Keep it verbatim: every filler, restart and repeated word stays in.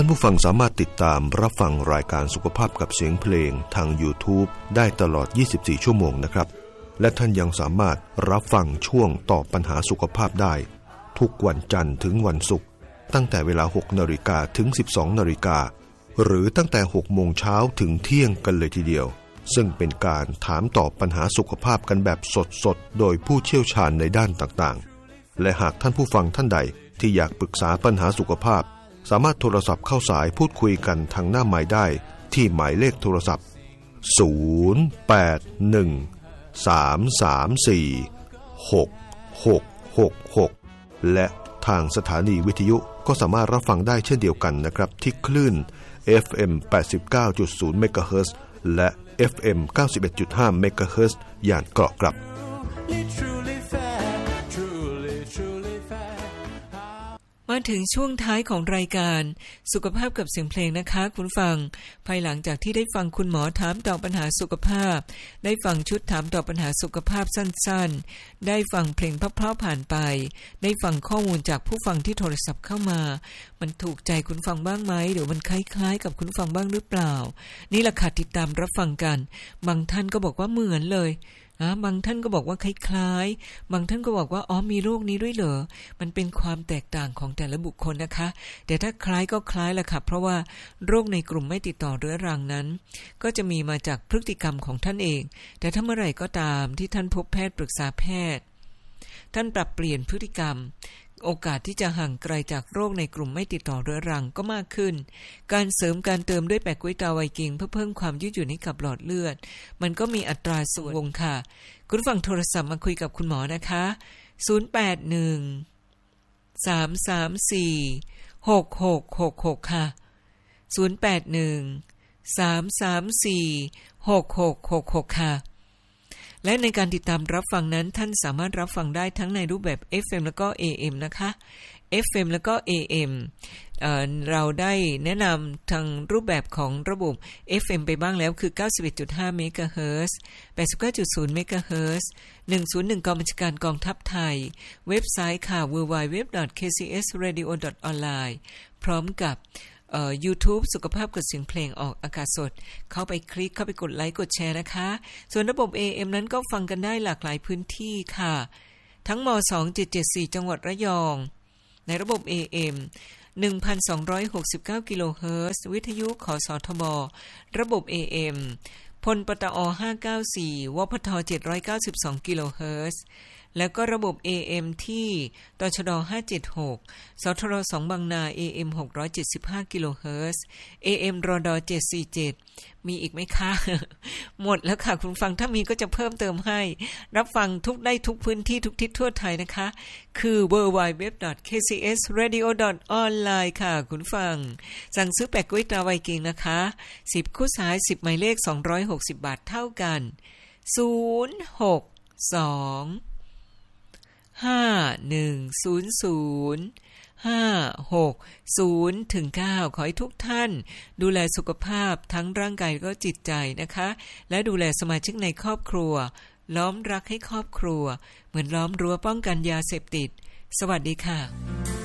านผู้ฟังสามารถติดตามรับฟังรายการสุขภาพกับเสียงเพลงทาง YouTube ได้ตลอดยี่สิบสี่ชั่วโมงนะครับและท่านยังสามารถรับฟังช่วงตอบปัญหาสุขภาพได้ทุกวันจันทร์ถึงวันศุกร์ตั้งแต่เวลา หกนาฬิกา ถึง สิบสองนาฬิกาหรือตั้งแต่ หกโมงเช้าถึงเที่ยงกันเลยทีเดียวซึ่งเป็นการถามตอบปัญหาสุขภาพกันแบบสดๆโดยผู้เชี่ยวชาญในด้านต่างๆและหากท่านผู้ฟังท่านใดที่อยากปรึกษาปัญหาสุขภาพสามารถโทรศัพท์เข้าสายพูดคุยกันทางหน้าไมค์ได้ที่หมายเลขโทรศัพท์ศูนย์ แปด หนึ่ง สาม สาม สี่ หก หก หก หกและทางสถานีวิทยุก็สามารถรับฟังได้เช่นเดียวกันนะครับที่คลื่น เอฟ เอ็ม แปดสิบเก้าจุดศูนย์ เมกะเฮิรตซ์และ เอฟ เอ็ม เก้าสิบเอ็ดจุดห้า เมกะเฮิรตซ์ย่านเกาะกลับมาถึงช่วงท้ายของรายการสุขภาพกับเสียงเพลงนะคะคุณฟังภายหลังจากที่ได้ฟังคุณหมอถามตอบปัญหาสุขภาพได้ฟังชุดถามตอบปัญหาสุขภาพสั้นๆได้ฟังเพลงเพราะๆผ่านไปได้ฟังข้อมูลจากผู้ฟังที่โทรศัพท์เข้ามามันถูกใจคุณฟังบ้างไหมหรือมันคล้ายๆกับคุณฟังบ้างหรือเปล่านี่แหละค่ะติดตามรับฟังกันบางท่านก็บอกว่าเหมือนเลยนะบางท่านก็บอกว่าคล้ายๆบางท่านก็บอกว่าอ๋อมีโรคนี้ด้วยเหรอมันเป็นความแตกต่างของแต่ละบุคคลนะคะแต่ถ้าคล้ายก็คล้ายแหละค่ะเพราะว่าโรคในกลุ่มไม่ติดต่อเรื้อรังนั้นก็จะมีมาจากพฤติกรรมของท่านเองแต่ถ้าเมื่อไหร่ก็ตามที่ท่านพบแพทย์ปรึกษาแพทย์ท่านปรับเปลี่ยนพฤติกรรมโอกาสที่จะห่างไกลจากโรคในกลุ่มไม่ติดต่อเรื้อรังก็มากขึ้นการเสริมการเติมด้วยแปะก๊วยตาไวกิ้งเพื่อเพิ่มความยืดหยุ่นให้กับหลอดเลือดมันก็มีอัตราส่วนวงค่ะคุณฟังโทรศัพท์มาคุยกับคุณหมอนะคะศูนย์ แปด หนึ่ง สาม สาม สี่ หก หก หก หกค่ะศูนย์ แปด หนึ่ง สาม สาม สี่ หก หก หก หกค่ะและในการติดตามรับฟังนั้นท่านสามารถรับฟังได้ทั้งในรูปแบบ เอฟ เอ็ม แล้วก็ เอ เอ็ม นะคะ เอฟ เอ็ม แล้วก็ เอ เอ็ม เอ่อเราได้แนะนำทางรูปแบบของระบบ เอฟ เอ็ม ไปบ้างแล้วคือ เก้าสิบเอ็ดจุดห้า เมกะเฮิรตซ์ แปดสิบเก้าจุดศูนย์ เมกะเฮิรตซ์ หนึ่งศูนย์หนึ่ง กองบัญชาการกองทัพไทยเว็บไซต์ค่ะ ดับเบิลยู ดับเบิลยู ดับเบิลยู ดอท เค ซี เอส เรดิโอ ดอท ออนไลน์ พร้อมกับเอ่อ YouTube สุขภาพกับเสียงเพลงออกอากาศสดเข้าไปคลิกเข้าไปกดไลค์กดแชร์นะคะส่วนระบบ เอ เอ็ม นั้นก็ฟังกันได้หลากหลายพื้นที่ค่ะทั้งมสอง เจ็ด เจ็ด สี่จังหวัดระยองในระบบ เอ เอ็ม หนึ่งพันสองร้อยหกสิบเก้า กิโลเฮิรตซ์วิทยุขสทบระบบ เอ เอ็ม พลปตอห้าเก้าสี่วพทเจ็ดร้อยเก้าสิบสองกิโลเฮิรตซ์แล้วก็ระบบ เอ เอ็ม ที่ตชดห้าเจ็ดหกสทรสองบางนา เอ เอ็ม หกร้อยเจ็ดสิบห้ากิโลเฮิรตซ์ เอ เอ็ม รดเจ็ดสี่เจ็ดมีอีกไหมคะ หมดแล้วค่ะคุณฟังถ้ามีก็จะเพิ่มเติมให้รับฟังทุกได้ทุกพื้นที่ทุกทิศทั่วไทยนะคะคือ ดับเบิลยู ดับเบิลยู ดับเบิลยู ดอท เค ซี เอส เรดิโอ ดอท ออนไลน์ ค่ะคุณฟังสั่งซื้อแปะก๊วยตราไวกิ้งนะคะสิบคู่สายสิบหมายเลขสองร้อยหกสิบบาทเท่ากันศูนย์ หก สอง ห้า หนึ่ง ศูนย์ ศูนย์ ห้า หก ศูนย์ ถึง เก้า ขอให้ทุกท่านดูแลสุขภาพทั้งร่างกายและก็จิตใจนะคะและดูแลสมาชิกในครอบครัวล้อมรักให้ครอบครัวเหมือนล้อมรั้วป้องกันยาเสพติดสวัสดีค่ะ